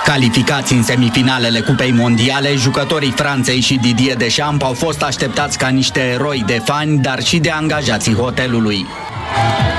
Calificați în semifinalele Cupei Mondiale, jucătorii Franței și Didier Deschamps au fost așteptați ca niște eroi de fani, dar și de angajații hotelului.